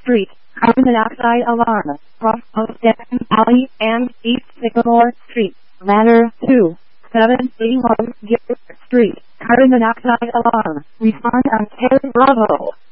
Street, carbon monoxide alarm. Cross Devon Alley and East Sycamore Street, ladder 2. 781 Gilbert Street, carbon monoxide alarm. Respond on 10 Bravo.